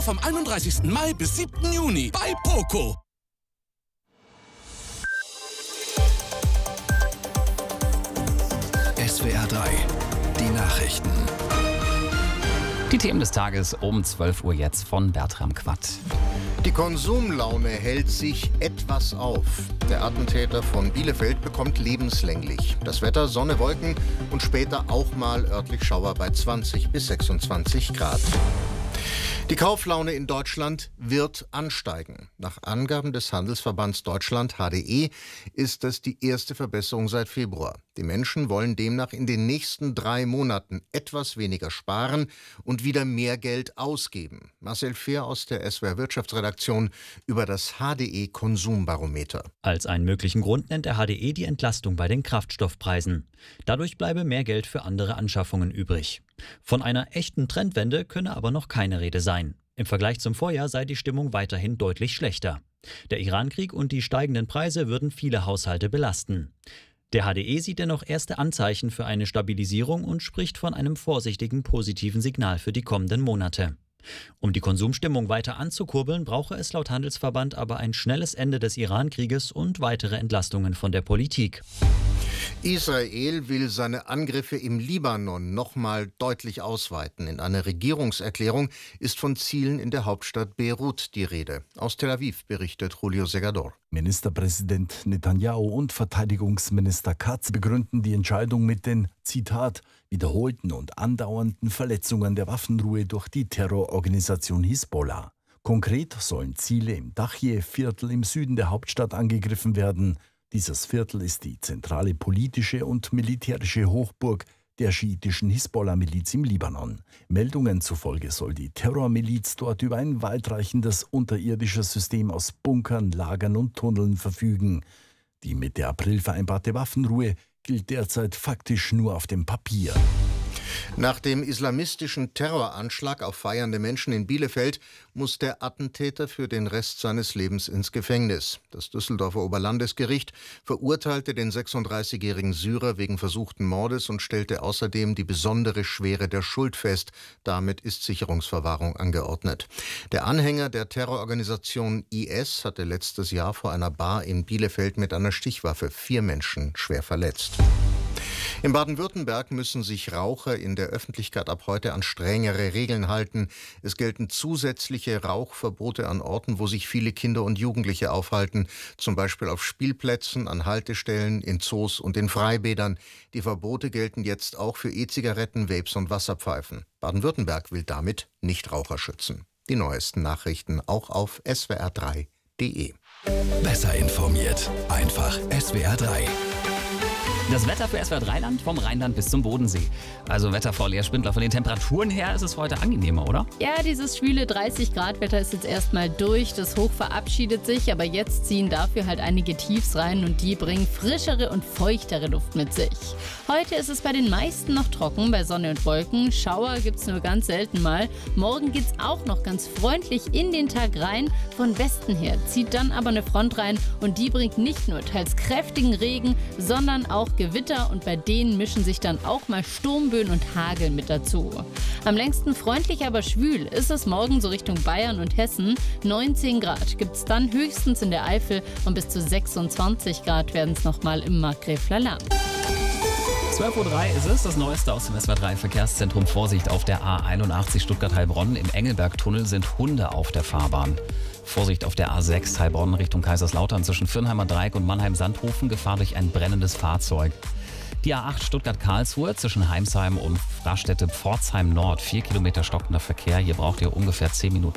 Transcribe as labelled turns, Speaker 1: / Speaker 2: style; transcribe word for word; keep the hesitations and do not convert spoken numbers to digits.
Speaker 1: vom einunddreißigsten Mai bis siebten Juni bei Poco.
Speaker 2: S W R drei, die Nachrichten.
Speaker 3: Die Themen des Tages um zwölf Uhr jetzt von Bertram Quatt.
Speaker 4: Die Konsumlaune hält sich etwas auf. Der Attentäter von Bielefeld bekommt lebenslänglich. Das Wetter, Sonne, Wolken und später auch mal örtlich Schauer bei zwanzig bis sechsundzwanzig Grad. Die Kauflaune in Deutschland wird ansteigen. Nach Angaben des Handelsverbands Deutschland H D E ist das die erste Verbesserung seit Februar. Die Menschen wollen demnach in den nächsten drei Monaten etwas weniger sparen und wieder mehr Geld ausgeben. Marcel Fehr aus der S W R Wirtschaftsredaktion über das H D E Konsumbarometer.
Speaker 5: Als einen möglichen Grund nennt der H D E die Entlastung bei den Kraftstoffpreisen. Dadurch bleibe mehr Geld für andere Anschaffungen übrig. Von einer echten Trendwende könne aber noch keine Rede sein. Im Vergleich zum Vorjahr sei die Stimmung weiterhin deutlich schlechter. Der Irankrieg und die steigenden Preise würden viele Haushalte belasten. Der H D E sieht dennoch erste Anzeichen für eine Stabilisierung und spricht von einem vorsichtigen positiven Signal für die kommenden Monate. Um die Konsumstimmung weiter anzukurbeln, brauche es laut Handelsverband aber ein schnelles Ende des Irankrieges und weitere Entlastungen von der Politik.
Speaker 4: Israel will seine Angriffe im Libanon nochmal deutlich ausweiten. In einer Regierungserklärung ist von Zielen in der Hauptstadt Beirut die Rede. Aus Tel Aviv berichtet Julio Segador.
Speaker 6: Ministerpräsident Netanyahu und Verteidigungsminister Katz begründen die Entscheidung mit den, Zitat, wiederholten und andauernden Verletzungen der Waffenruhe durch die Terrororganisation Hisbollah. Konkret sollen Ziele im Dachje-Viertel im Süden der Hauptstadt angegriffen werden. Dieses Viertel ist die zentrale politische und militärische Hochburg der schiitischen Hisbollah-Miliz im Libanon. Meldungen zufolge soll die Terrormiliz dort über ein weitreichendes unterirdisches System aus Bunkern, Lagern und Tunneln verfügen. Die Mitte April vereinbarte Waffenruhe gilt derzeit faktisch nur auf dem Papier.
Speaker 4: Nach dem islamistischen Terroranschlag auf feiernde Menschen in Bielefeld muss der Attentäter für den Rest seines Lebens ins Gefängnis. Das Düsseldorfer Oberlandesgericht verurteilte den sechsunddreißigjährigen Syrer wegen versuchten Mordes und stellte außerdem die besondere Schwere der Schuld fest. Damit ist Sicherungsverwahrung angeordnet. Der Anhänger der Terrororganisation I S hatte letztes Jahr vor einer Bar in Bielefeld mit einer Stichwaffe vier Menschen schwer verletzt. In Baden-Württemberg müssen sich Raucher in der Öffentlichkeit ab heute an strengere Regeln halten. Es gelten zusätzliche Rauchverbote an Orten, wo sich viele Kinder und Jugendliche aufhalten, zum Beispiel auf Spielplätzen, an Haltestellen, in Zoos und in Freibädern. Die Verbote gelten jetzt auch für E-Zigaretten, Vapes und Wasserpfeifen. Baden-Württemberg will damit Nichtraucher schützen. Die neuesten Nachrichten auch auf S W R drei punkt de.
Speaker 2: Besser informiert, einfach S W R drei.
Speaker 3: Das Wetter für S W R drei Land vom Rheinland bis zum Bodensee. Also wettervoll, Lea Spindler, von den Temperaturen her ist es heute angenehmer, oder?
Speaker 7: Ja, dieses schwüle dreißig Grad Wetter ist jetzt erstmal durch. Das Hoch verabschiedet sich, aber jetzt ziehen dafür halt einige Tiefs rein und die bringen frischere und feuchtere Luft mit sich. Heute ist es bei den meisten noch trocken, bei Sonne und Wolken. Schauer gibt's nur ganz selten mal. Morgen geht's auch noch ganz freundlich in den Tag rein. Von Westen her zieht dann aber eine Front rein und die bringt nicht nur teils kräftigen Regen, sondern auch Gewitter und bei denen mischen sich dann auch mal Sturmböen und Hagel mit dazu. Am längsten freundlich, aber schwül ist es morgen so Richtung Bayern und Hessen. neunzehn Grad gibt es dann höchstens in der Eifel und bis zu sechsundzwanzig Grad werden es nochmal im Markgräfler Land.
Speaker 3: zwölf Uhr drei ist es, das Neueste aus dem S W R drei Verkehrszentrum. Vorsicht auf der A einundachtzig Stuttgart-Heilbronn. Im Engelberg-Tunnel sind Hunde auf der Fahrbahn. Vorsicht auf der A sechs Heilbronn Richtung Kaiserslautern zwischen Fürnheimer Dreieck und Mannheim-Sandhofen. Gefahr durch ein brennendes Fahrzeug. Die A acht Stuttgart-Karlsruhe zwischen Heimsheim und Frastedt-Pforzheim Nord. Vier Kilometer stockender Verkehr. Hier braucht ihr ungefähr zehn Minuten